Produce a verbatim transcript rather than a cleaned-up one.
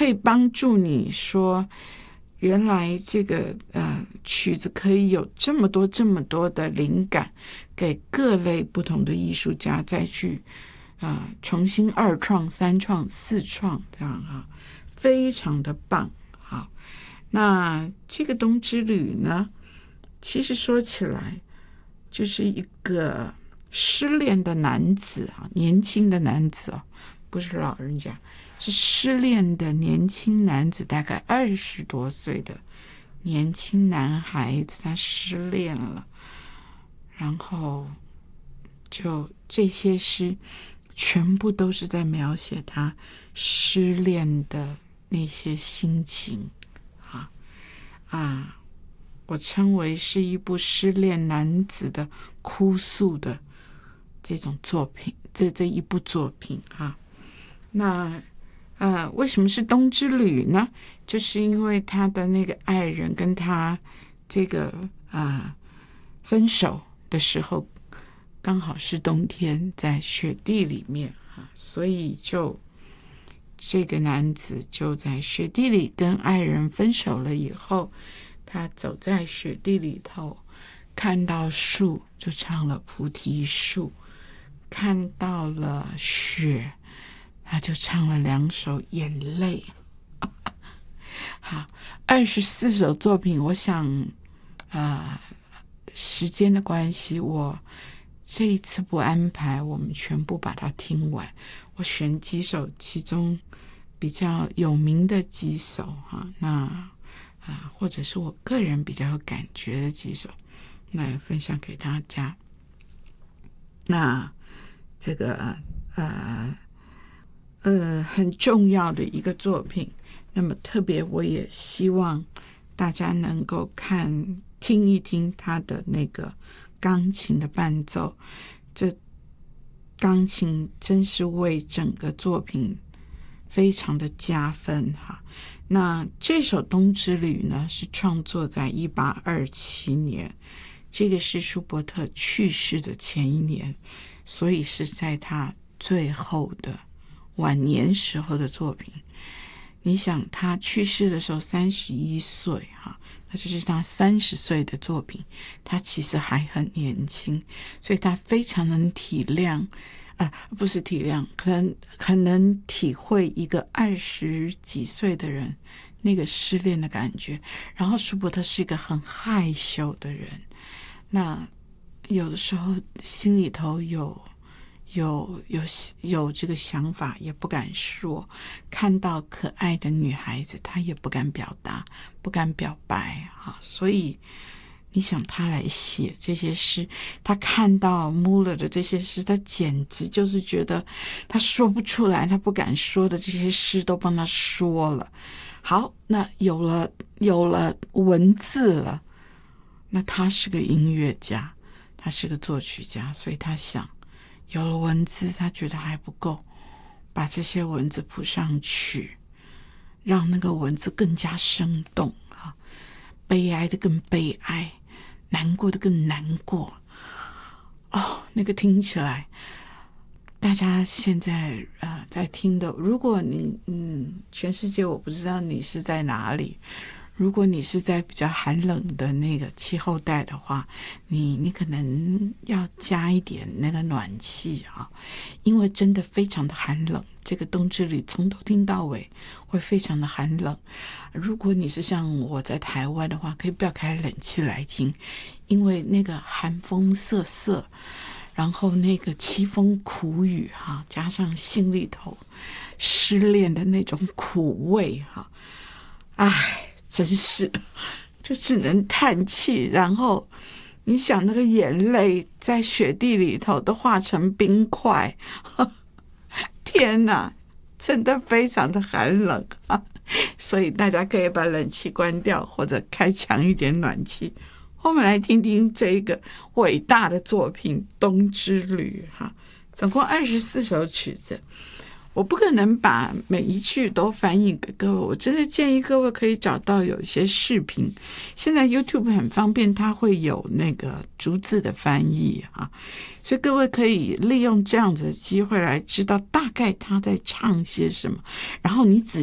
可以帮助你说，原来这个呃曲子可以有这么多这么多的灵感，给各类不同的艺术家再去呃重新二创、三创、四创，这样啊，非常的棒。好，那这个冬之旅呢，其实说起来就是一个失恋的男子啊，年轻的男子哦，不是老人家，是失恋的年轻男子，大概二十多岁的年轻男孩子，他失恋了，然后就这些诗全部都是在描写他失恋的那些心情啊啊，我称为是一部失恋男子的哭诉的这种作品，这这一部作品啊。那呃，为什么是冬之旅呢？就是因为他的那个爱人跟他这个啊、呃、分手的时候，刚好是冬天，在雪地里面啊，所以就这个男子就在雪地里跟爱人分手了以后，他走在雪地里头，看到树就唱了菩提树，看到了雪他就唱了两首眼泪。好，二十四首作品，我想呃时间的关系，我这一次不安排我们全部把它听完，我选几首其中比较有名的几首哈，那呃或者是我个人比较有感觉的几首来分享给大家。那这个呃呃很重要的一个作品，那么特别我也希望大家能够看听一听他的那个钢琴的伴奏，这钢琴真是为整个作品非常的加分哈。那这首冬之旅呢，是创作在一八二七年，这个是舒伯特去世的前一年，所以是在他最后的晚年时候的作品。你想他去世的时候三十一岁哈，那就是他三十岁的作品，他其实还很年轻，所以他非常能体谅呃，不是体谅，可能可能体会一个二十几岁的人那个失恋的感觉。然后舒伯特是一个很害羞的人，那有的时候心里头有有有有这个想法也不敢说，看到可爱的女孩子他也不敢表达，不敢表白啊。所以你想他来写这些诗，他看到穆勒的这些诗，他简直就是觉得他说不出来，他不敢说的这些诗都帮他说了。好，那有了有了文字了，那他是个音乐家，他是个作曲家，所以他想有了文字他觉得还不够，把这些文字谱上去，让那个文字更加生动啊，悲哀的更悲哀，难过的更难过。哦，那个听起来，大家现在呃在听的，如果你嗯全世界我不知道你是在哪里，如果你是在比较寒冷的那个气候带的话，你你可能要加一点那个暖气啊，因为真的非常的寒冷。这个冬之旅从头听到尾会非常的寒冷。如果你是像我在台湾的话，可以不要开冷气来听，因为那个寒风瑟瑟，然后那个凄风苦雨哈、啊，加上心里头失恋的那种苦味哈、啊，唉。真是就只能叹气，然后你想那个眼泪在雪地里头都化成冰块，天哪，真的非常的寒冷啊！所以大家可以把冷气关掉，或者开强一点暖气。我们来听听这个伟大的作品《冬之旅》哈，总共二十四首曲子。我不可能把每一句都翻译给各位，我真的建议各位可以找到有一些视频，现在 YouTube 很方便，它会有那个逐字的翻译啊，所以各位可以利用这样子的机会来知道大概他在唱些什么，然后你仔